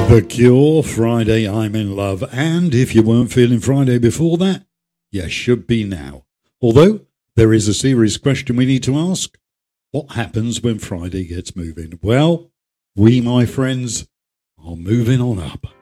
The Cure, Friday, I'm in Love. And if you weren't feeling Friday before that, you should be now. Although, there is a serious question we need to ask. What happens when Friday gets moving? Well, we, my friends, are moving on up.